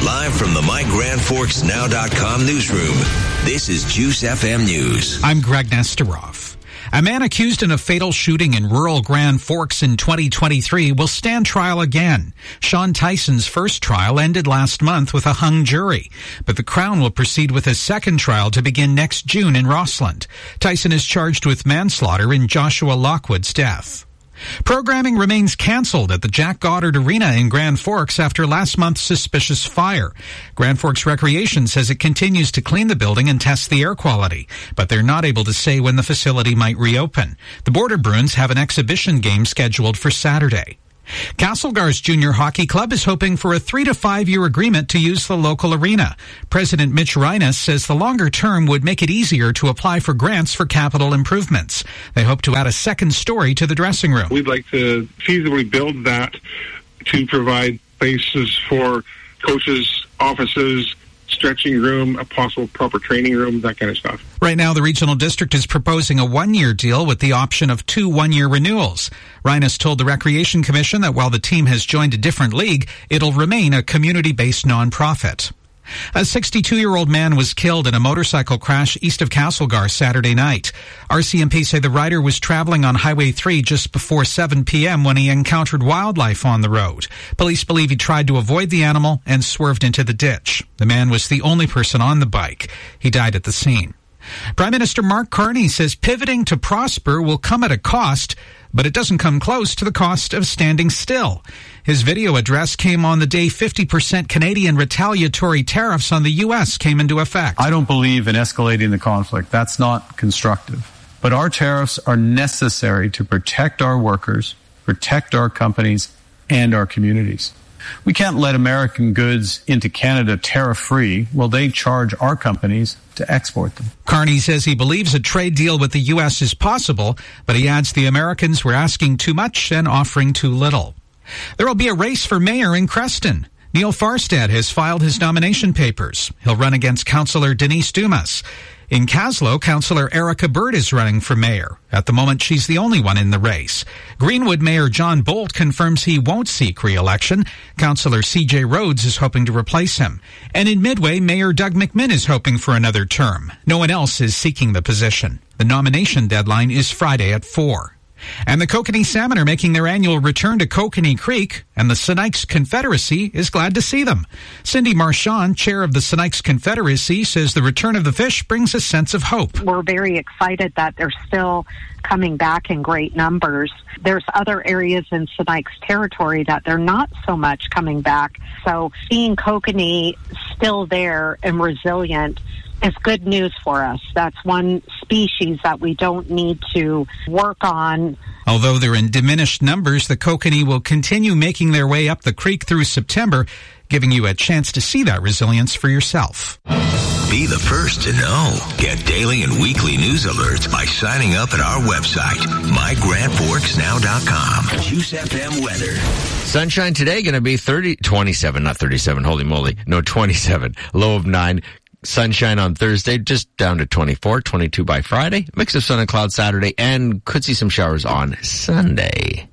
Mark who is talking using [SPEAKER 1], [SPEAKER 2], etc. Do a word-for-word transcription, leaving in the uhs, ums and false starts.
[SPEAKER 1] Live from the My Grand Forks Now dot com newsroom, this is Juice F M News.
[SPEAKER 2] I'm Greg Nesteroff. A man accused in a fatal shooting in rural Grand Forks in twenty twenty-three will stand trial again. Sean Tyson's first trial ended last month with a hung jury, but the Crown will proceed with a second trial to begin next June in Rossland. Tyson is charged with manslaughter in Joshua Lockwood's death. Programming remains canceled at the Jack Goddard Arena in Grand Forks after last month's suspicious fire. Grand Forks Recreation says it continues to clean the building and test the air quality, but they're not able to say when the facility might reopen. The Border Bruins have an exhibition game scheduled for Saturday. Castlegar's Junior Hockey Club is hoping for a three to five year agreement to use the local arena. President Mitch Reines says the longer term would make it easier to apply for grants for capital improvements. They hope to add a second story to the dressing room.
[SPEAKER 3] We'd like to feasibly build that to provide places for coaches, offices, stretching room, a possible proper training room, that kind of stuff.
[SPEAKER 2] Right now, the regional district is proposing a one-year deal with the option of two one-year renewals. Reines told the Recreation Commission that while the team has joined a different league, it'll remain a community-based nonprofit. A sixty-two-year-old man was killed in a motorcycle crash east of Castlegar Saturday night. R C M P say the rider was traveling on Highway three just before seven p.m. when he encountered wildlife on the road. Police believe he tried to avoid the animal and swerved into the ditch. The man was the only person on the bike. He died at the scene. Prime Minister Mark Carney says pivoting to prosper will come at a cost, but it doesn't come close to the cost of standing still. His video address came on the day fifty percent Canadian retaliatory tariffs on the U S came into effect.
[SPEAKER 4] I don't believe in escalating the conflict. That's not constructive. But our tariffs are necessary to protect our workers, protect our companies, and our communities. We can't let American goods into Canada tariff-free while they charge our companies to export them.
[SPEAKER 2] Carney says he believes a trade deal with the U S is possible, but he adds the Americans were asking too much and offering too little. There will be a race for mayor in Creston. Neil Farstad has filed his nomination papers. He'll run against Councillor Denise Dumas. In Caslow, Councillor Erica Bird is running for mayor. At the moment, she's the only one in the race. Greenwood Mayor John Bolt confirms he won't seek re-election. Councillor C J Rhodes is hoping to replace him. And in Midway, Mayor Doug McMinn is hoping for another term. No one else is seeking the position. The nomination deadline is Friday at four. And the Kokanee Salmon are making their annual return to Kokanee Creek, and the Sinikes Confederacy is glad to see them. Cindy Marchand, chair of the Sinikes Confederacy, says the return of the fish brings a sense of hope.
[SPEAKER 5] We're very excited that they're still coming back in great numbers. There's other areas in Sinikes territory that they're not so much coming back. So seeing Kokanee still there and resilient is good news for us. That's one species that we don't need to work on.
[SPEAKER 2] Although they're in diminished numbers, the kokanee will continue making their way up the creek through September, giving you a chance to see that resilience for yourself.
[SPEAKER 1] Be the first to know. Get daily and weekly news alerts by signing up at our website, my grand forks now dot com. Juice F M weather.
[SPEAKER 6] Sunshine today going to be thirty, twenty-seven, not thirty-seven, holy moly. No, twenty-seven. Low of nine. Sunshine on Thursday, just down to twenty-four, twenty-two by Friday. Mix of sun and cloud Saturday, and could see some showers on Sunday.